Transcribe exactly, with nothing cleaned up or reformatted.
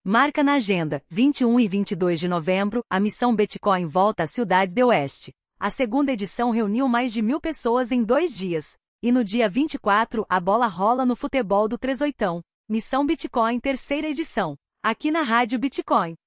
Marca na agenda, vinte e um e vinte e dois de novembro, a Missão Bitcoin volta à Cidade do Oeste. A segunda edição reuniu mais de mil pessoas em dois dias. E no dia vinte e quatro, a bola rola no futebol do três oitão. Missão Bitcoin terceira edição. Aqui na Rádio Bitcoin.